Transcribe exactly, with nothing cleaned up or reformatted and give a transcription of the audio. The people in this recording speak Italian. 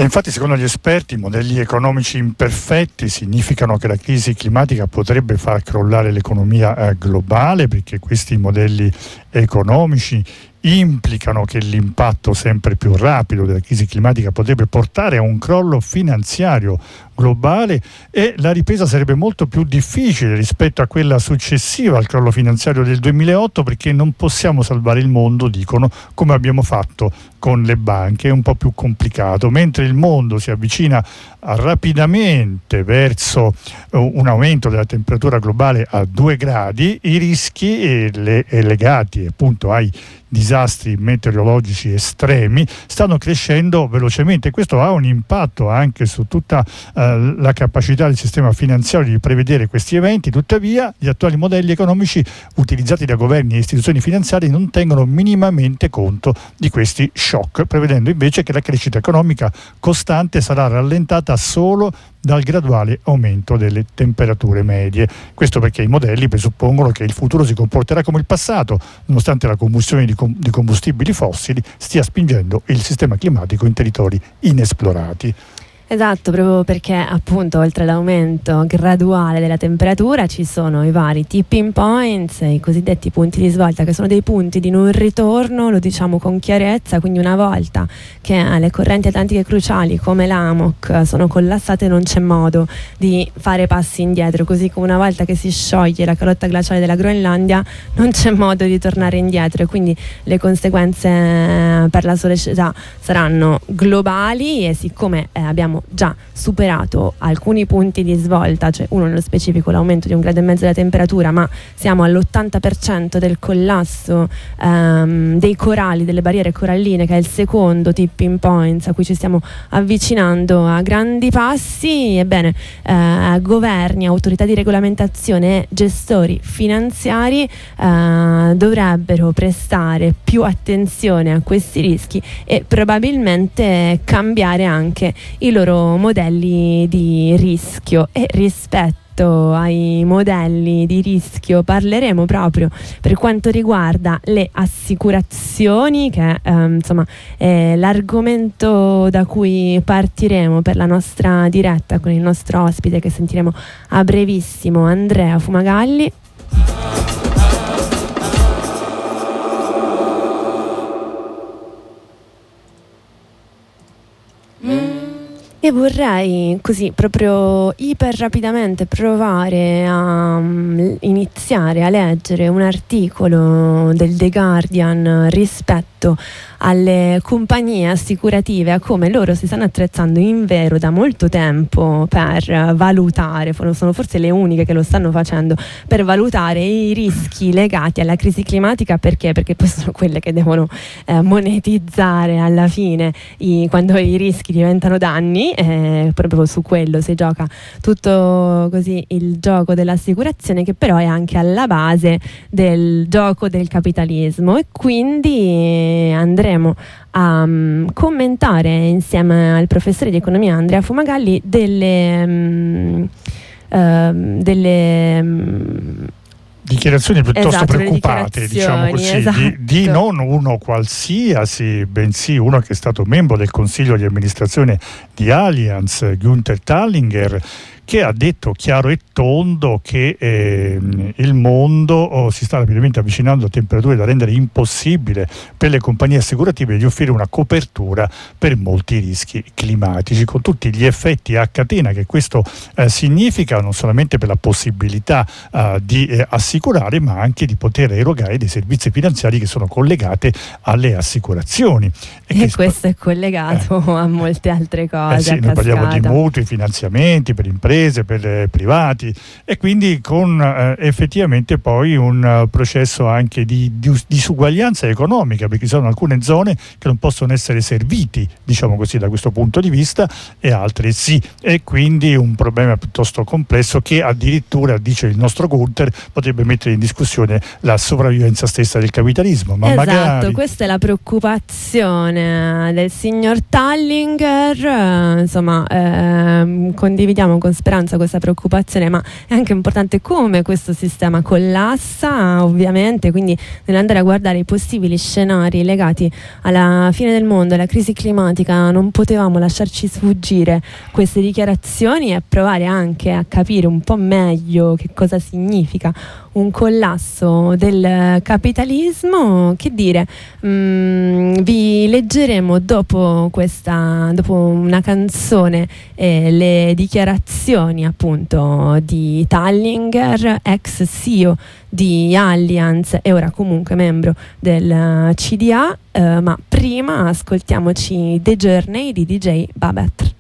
infatti, secondo gli esperti, i modelli economici imperfetti significano che la crisi climatica potrebbe far crollare l'economia eh, globale, perché questi modelli economici implicano che l'impatto sempre più rapido della crisi climatica potrebbe portare a un crollo finanziario globale, e la ripresa sarebbe molto più difficile rispetto a quella successiva al crollo finanziario del duemilaotto, perché non possiamo salvare il mondo, dicono, come abbiamo fatto con le banche. È un po' più complicato. Mentre il mondo si avvicina rapidamente verso un aumento della temperatura globale a due gradi, i rischi e le, e legati appunto ai disastri meteorologici estremi stanno crescendo velocemente. Questo ha un impatto anche su tutta eh, la capacità del sistema finanziario di prevedere questi eventi. Tuttavia, gli attuali modelli economici utilizzati da governi e istituzioni finanziarie non tengono minimamente conto di questi shock, prevedendo invece che la crescita economica costante sarà rallentata solo dal graduale aumento delle temperature medie. Questo perché i modelli presuppongono che il futuro si comporterà come il passato, nonostante la combustione di, com- di combustibili fossili stia spingendo il sistema climatico in territori inesplorati. Esatto, proprio perché appunto oltre all'aumento graduale della temperatura ci sono i vari tipping points, i cosiddetti punti di svolta, che sono dei punti di non ritorno, lo diciamo con chiarezza. Quindi una volta che le correnti atlantiche cruciali come l'A M O C sono collassate non c'è modo di fare passi indietro, così come una volta che si scioglie la calotta glaciale della Groenlandia non c'è modo di tornare indietro, e quindi le conseguenze per la società saranno globali. E siccome eh, abbiamo già superato alcuni punti di svolta, cioè uno nello specifico l'aumento di un grado e mezzo della temperatura, ma siamo all'ottanta per cento del collasso ehm, dei coralli, delle barriere coralline, che è il secondo tipping point a cui ci stiamo avvicinando a grandi passi. Ebbene, eh, governi, autorità di regolamentazione e gestori finanziari eh, dovrebbero prestare più attenzione a questi rischi e probabilmente cambiare anche i loro modelli di rischio. E rispetto ai modelli di rischio parleremo proprio per quanto riguarda le assicurazioni, che ehm, insomma è l'argomento da cui partiremo per la nostra diretta con il nostro ospite, che sentiremo a brevissimo, Andrea Fumagalli. E vorrei così proprio iper rapidamente provare a um, iniziare a leggere un articolo del The Guardian rispetto alle compagnie assicurative, a come loro si stanno attrezzando in vero da molto tempo per valutare, sono forse le uniche che lo stanno facendo, per valutare i rischi legati alla crisi climatica. Perché? Perché poi sono quelle che devono eh, monetizzare alla fine i, quando i rischi diventano danni. Eh, proprio su quello si gioca tutto così il gioco dell'assicurazione, che però è anche alla base del gioco del capitalismo. E quindi andremo a um, commentare insieme al professore di economia Andrea Fumagalli delle um, uh, delle um, dichiarazioni piuttosto esatto, preoccupate, diciamo così, esatto. di, di non uno qualsiasi, bensì uno che è stato membro del consiglio di amministrazione di Allianz, Günther Tallinger, che ha detto chiaro e tondo che eh, il mondo oh, si sta rapidamente avvicinando a temperature da rendere impossibile per le compagnie assicurative di offrire una copertura per molti rischi climatici, con tutti gli effetti a catena che questo eh, significa, non solamente per la possibilità eh, di eh, assicurare, ma anche di poter erogare dei servizi finanziari che sono collegati alle assicurazioni. E, e questo è collegato eh, a molte altre cose. Eh sì, noi parliamo di mutui, finanziamenti per imprese, per eh, privati, e quindi con eh, effettivamente poi un uh, processo anche di, di disuguaglianza economica, perché ci sono alcune zone che non possono essere serviti, diciamo così, da questo punto di vista, e altre sì, e quindi un problema piuttosto complesso che addirittura, dice il nostro Günther, potrebbe mettere in discussione la sopravvivenza stessa del capitalismo. Ma esatto, magari... questa è la preoccupazione del signor Tallinger. Insomma, eh, condividiamo con speranza, questa preoccupazione, ma è anche importante come questo sistema collassa, ovviamente, quindi nell'andare a guardare i possibili scenari legati alla fine del mondo, alla crisi climatica, non potevamo lasciarci sfuggire queste dichiarazioni e provare anche a capire un po' meglio che cosa significa un collasso del capitalismo. Che dire, mm, vi leggeremo dopo questa, dopo una canzone, eh, le dichiarazioni appunto di Tallinger, ex C E O di Allianz e ora comunque membro del C D A, eh, ma prima ascoltiamoci The Journey di D J Babette.